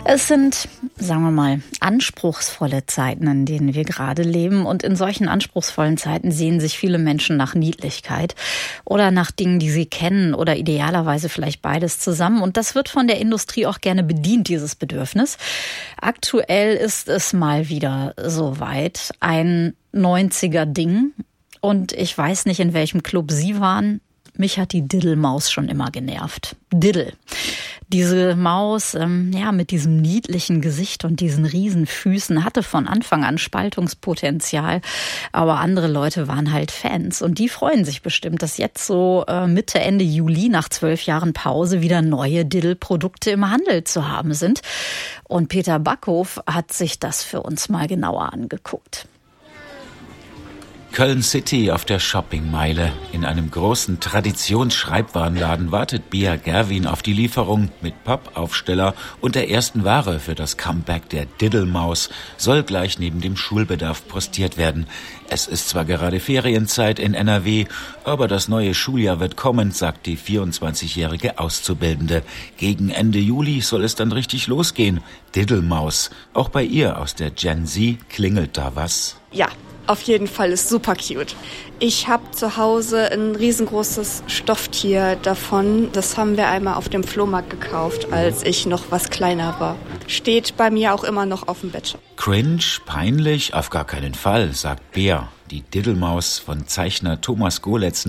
Es sind, sagen wir mal, anspruchsvolle Zeiten, in denen wir gerade leben. Und in solchen anspruchsvollen Zeiten sehen sich viele Menschen nach Niedlichkeit oder nach Dingen, die sie kennen oder idealerweise vielleicht beides zusammen. Und das wird von der Industrie auch gerne bedient, dieses Bedürfnis. Aktuell ist es mal wieder soweit. Ein 90er-Ding. Und ich weiß nicht, in welchem Club Sie waren. Mich hat die Diddle-Maus schon immer genervt. Diddle. Diese Maus, mit diesem niedlichen Gesicht und diesen riesen Füßen hatte von Anfang an Spaltungspotenzial. Aber andere Leute waren halt Fans. Und die freuen sich bestimmt, dass jetzt so Mitte, Ende Juli nach 12 Jahren Pause wieder neue Diddle-Produkte im Handel zu haben sind. Und Peter Backhof hat sich das für uns mal genauer angeguckt. Köln City auf der Shoppingmeile. In einem großen Traditionsschreibwarenladen wartet Bea Gerwin auf die Lieferung mit Pappaufsteller und der ersten Ware für das Comeback der Diddle-Maus soll gleich neben dem Schulbedarf postiert werden. Es ist zwar gerade Ferienzeit in NRW, aber das neue Schuljahr wird kommen, sagt die 24-jährige Auszubildende. Gegen Ende Juli soll es dann richtig losgehen. Diddle-Maus. Auch bei ihr aus der Gen Z klingelt da was. Ja. Auf jeden Fall, ist super cute. Ich habe zu Hause ein riesengroßes Stofftier davon. Das haben wir einmal auf dem Flohmarkt gekauft, als ich noch was kleiner war. Steht bei mir auch immer noch auf dem Bett. Cringe, peinlich, auf gar keinen Fall, sagt Bea. Die Diddle-Maus von Zeichner Thomas Goletz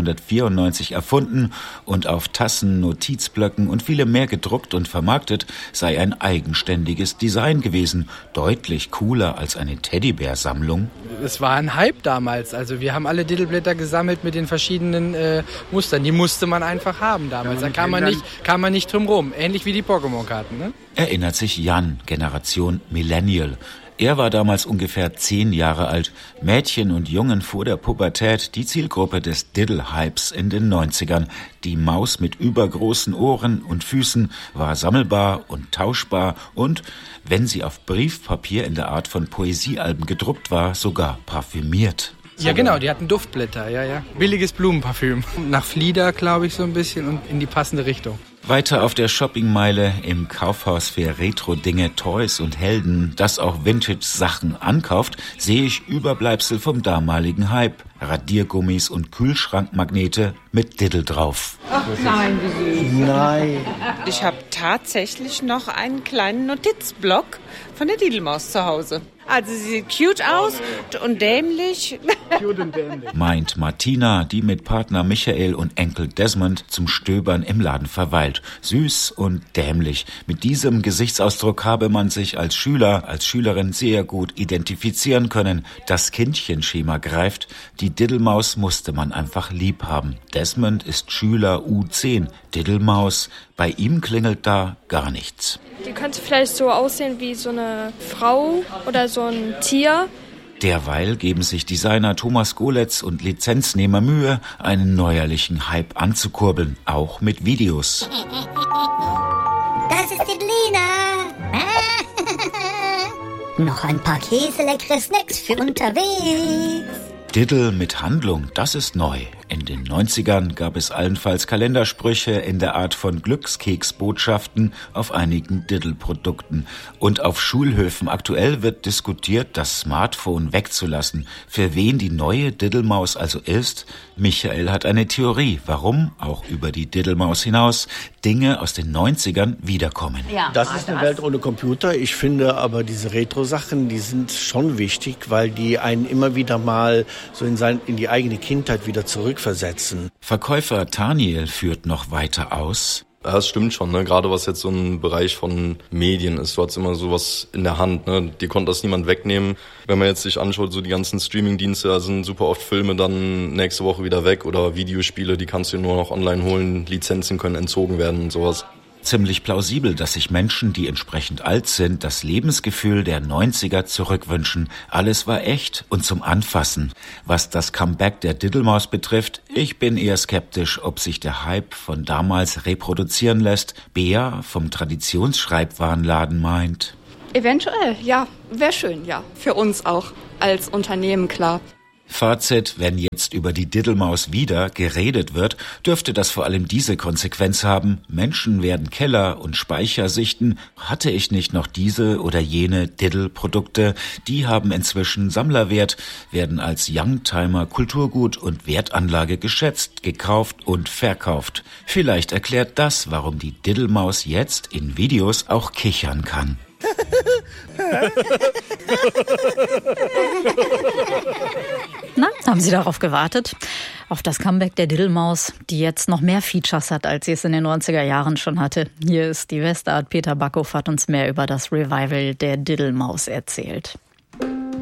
1994 erfunden und auf Tassen, Notizblöcken und vielem mehr gedruckt und vermarktet, sei ein eigenständiges Design gewesen. Deutlich cooler als eine Teddybär-Sammlung. Es war ein Hype damals. Also wir haben alle Diddleblätter gesammelt mit den verschiedenen Mustern. Die musste man einfach haben damals. Da kam man nicht drum rum. Ähnlich wie die Pokémon-Karten, ne? Erinnert sich Jan, Generation Millennial. Er war damals ungefähr 10 Jahre alt. Mädchen und Jungen vor der Pubertät, die Zielgruppe des Diddle-Hypes in den 90ern. Die Maus mit übergroßen Ohren und Füßen war sammelbar und tauschbar und, wenn sie auf Briefpapier in der Art von Poesiealben gedruckt war, sogar parfümiert. Ja genau, die hatten Duftblätter, ja. Billiges Blumenparfüm. Nach Flieder, glaube ich, so ein bisschen und in die passende Richtung. Weiter auf der Shoppingmeile im Kaufhaus für Retro-Dinge, Toys und Helden, das auch Vintage-Sachen ankauft, sehe ich Überbleibsel vom damaligen Hype. Radiergummis und Kühlschrankmagnete mit Diddle drauf. Ach nein, wie süß. Nein. Ich habe tatsächlich noch einen kleinen Notizblock von der Diddle-Maus zu Hause. Also sie sieht cute aus und dämlich. Cute und dämlich. Meint Martina, die mit Partner Michael und Enkel Desmond zum Stöbern im Laden verweilt. Süß und dämlich. Mit diesem Gesichtsausdruck habe man sich als Schüler, als Schülerin sehr gut identifizieren können. Das Kindchenschema greift. Die Diddle-Maus musste man einfach lieb haben. Desmond ist Schüler U10. Diddle-Maus, bei ihm klingelt da gar nichts. Die könnte vielleicht so aussehen wie so eine Frau oder so ein Tier. Derweil geben sich Designer Thomas Goletz und Lizenznehmer Mühe, einen neuerlichen Hype anzukurbeln, auch mit Videos. Das ist die Lena. Noch ein paar käseleckere Snacks für unterwegs. Diddle mit Handlung, das ist neu. In den 90ern gab es allenfalls Kalendersprüche in der Art von Glückskeksbotschaften auf einigen Diddle-Produkten. Und auf Schulhöfen aktuell wird diskutiert, das Smartphone wegzulassen. Für wen die neue Diddle-Maus also ist? Michael hat eine Theorie, warum, auch über die Diddle-Maus hinaus, Dinge aus den 90ern wiederkommen. Ja, das ist eine Welt ohne Computer. Ich finde aber diese Retro-Sachen, die sind schon wichtig, weil die einen immer wieder mal so in die eigene Kindheit wieder zurückversetzen. Verkäufer Daniel führt noch weiter aus. Ja, das stimmt schon, ne? Gerade was jetzt so ein Bereich von Medien ist. Du hast immer sowas in der Hand, ne? Dir konnte das niemand wegnehmen. Wenn man jetzt sich anschaut, so die ganzen Streaming-Dienste, da sind super oft Filme dann nächste Woche wieder weg oder Videospiele, die kannst du nur noch online holen. Lizenzen können entzogen werden und sowas. Ziemlich plausibel, dass sich Menschen, die entsprechend alt sind, das Lebensgefühl der 90er zurückwünschen. Alles war echt und zum Anfassen. Was das Comeback der Diddle-Maus betrifft, ich bin eher skeptisch, ob sich der Hype von damals reproduzieren lässt. Bea vom Traditionsschreibwarenladen meint. Eventuell, ja. Wäre schön, ja. Für uns auch als Unternehmen, klar. Fazit: Wenn jetzt über die Diddlemaus wieder geredet wird, dürfte das vor allem diese Konsequenz haben: Menschen werden Keller und Speicher sichten. Hatte ich nicht noch diese oder jene Diddle-Produkte? Die haben inzwischen Sammlerwert, werden als Youngtimer Kulturgut und Wertanlage geschätzt, gekauft und verkauft. Vielleicht erklärt das, warum die Diddlemaus jetzt in Videos auch kichern kann. Na, haben Sie darauf gewartet? Auf das Comeback der Diddlemaus, die jetzt noch mehr Features hat, als sie es in den 90er Jahren schon hatte. Hier ist die Westart. Peter Backhoff hat uns mehr über das Revival der Diddlemaus erzählt.